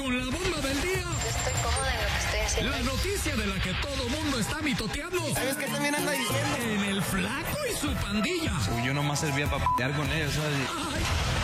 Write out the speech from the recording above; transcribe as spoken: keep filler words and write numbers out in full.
con la bomba del día. Yo estoy cómoda en lo que estoy haciendo. La noticia de la que todo mundo está mitoteando. ¿Sabes qué también anda diciendo? En el Flaco y su pandilla. Yo nomás servía para p***ar con ellos, ¿sabes? Ay,